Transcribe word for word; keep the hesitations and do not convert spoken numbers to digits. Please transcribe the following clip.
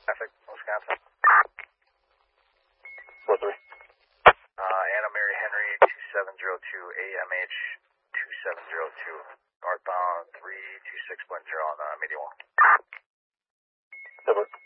Traffic, Wisconsin. four three. Uh, Anna Mary Henry, two seven zero two, A M H two seven zero two, northbound three two six one zero on uh, median one. Over.